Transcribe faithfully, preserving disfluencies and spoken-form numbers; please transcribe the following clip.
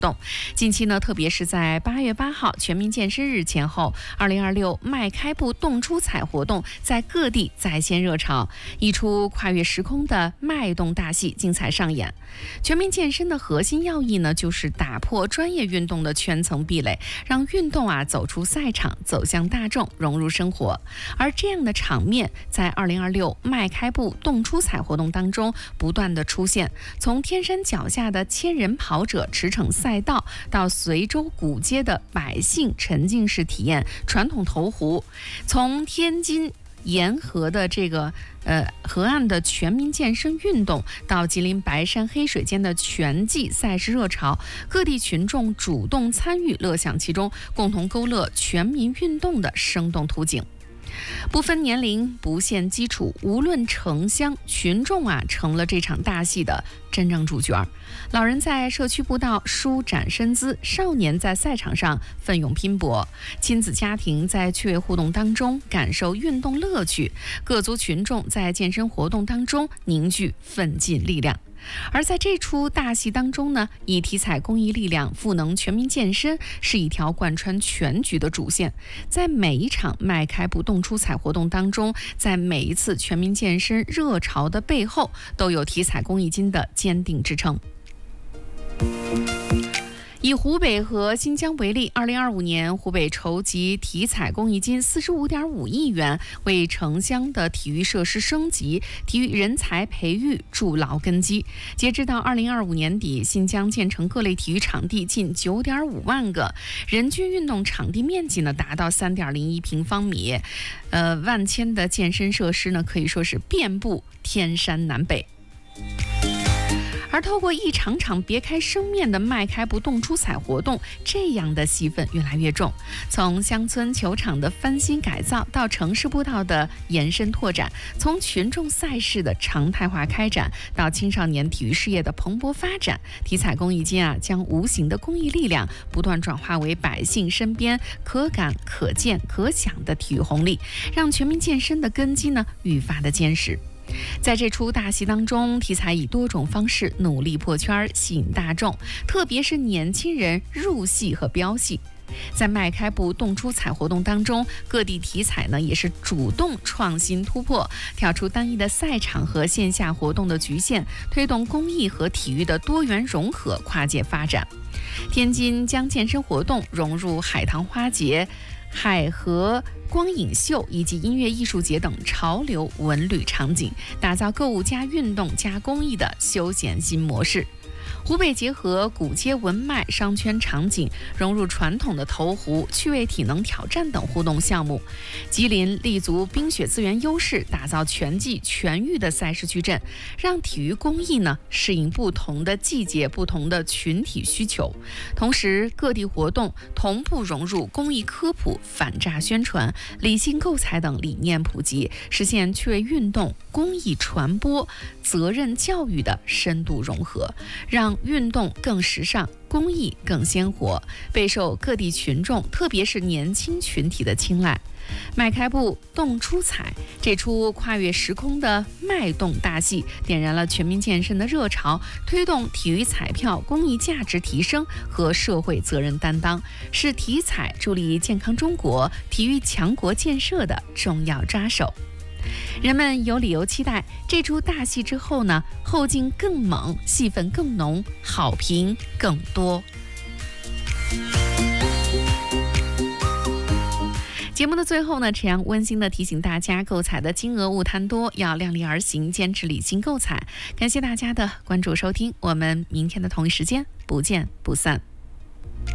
动。近期呢，特别是在八月八号全民健身日前后，二零二六迈开步动出彩活动在各地再现热潮，一出跨越时空的脉动大戏精彩上演。全民健身的核心要义呢，就是打破专业运动的圈层壁垒，让运动啊走出赛场，走向大众，融入生活。而这样的场面在二零二六迈开步动出彩活动当中不断的出现，从天山脚下的千人跑者驰骋赛道，到随州古街的百姓沉浸式体验传统投壶，从天津沿河的这个呃河岸的全民健身运动，到吉林白山黑水间的拳击赛事热潮，各地群众主动参与，乐享其中，共同勾勒全民运动的生动图景。不分年龄，不限基础，无论城乡，群众啊成了这场大戏的真正主角。老人在社区步道舒展身姿，少年在赛场上奋勇拼搏，亲子家庭在趣味互动当中感受运动乐趣，各族群众在健身活动当中凝聚奋进力量。而在这出大戏当中呢，以体彩公益力量赋能全民健身是一条贯穿全局的主线。在每一场迈开步动出彩活动当中，在每一次全民健身热潮的背后，都有体彩公益金的坚定支撑。以湖北和新疆为例，二零二五年湖北筹集体彩公益金四十五点五亿元，为城乡的体育设施升级、体育人才培育筑牢根基。截至到二零二五年底，新疆建成各类体育场地近九点五万个，人均运动场地面积呢达到三点零一平方米，呃，万千的健身设施呢可以说是遍布天山南北。而透过一场场别开生面的迈开步动出彩活动，这样的戏份越来越重。从乡村球场的翻新改造，到城市步道的延伸拓展，从群众赛事的常态化开展，到青少年体育事业的蓬勃发展，体彩公益金啊，将无形的公益力量不断转化为百姓身边可感、可见、可想的体育红利，让全民健身的根基呢愈发的坚实。在这出大戏当中，体彩以多种方式努力破圈，吸引大众，特别是年轻人入戏和飙戏。在迈开步动出彩活动当中，各地体彩呢也是主动创新突破，跳出单一的赛场和线下活动的局限，推动公益和体育的多元融合，跨界发展。天津将健身活动融入海棠花节、海河光影秀以及音乐艺术节等潮流文旅场景，打造购物加运动加公益的休闲新模式。湖北结合古街文脉商圈场景，融入传统的投壶、趣味体能挑战等互动项目。吉林立足冰雪资源优势，打造全季全域的赛事矩阵，让体育公益呢适应不同的季节、不同的群体需求。同时，各地活动同步融入公益科普、反诈宣传、理性购彩等理念普及，实现趣味运动、公益传播、责任教育的深度融合，让运动更时尚，公益更鲜活，备受各地群众，特别是年轻群体的青睐。迈开步动出彩，这出跨越时空的脉动大戏，点燃了全民健身的热潮，推动体育彩票公益价值提升和社会责任担当，是体彩助力健康中国、体育强国建设的重要抓手。人们有理由期待这出大戏之后呢，后劲更猛，戏份更浓，好评更多。节目的最后呢，陈阳温馨的提醒大家，购彩的金额勿贪多，要量力而行，坚持理性购彩。感谢大家的关注收听，我们明天的同一时间不见不散。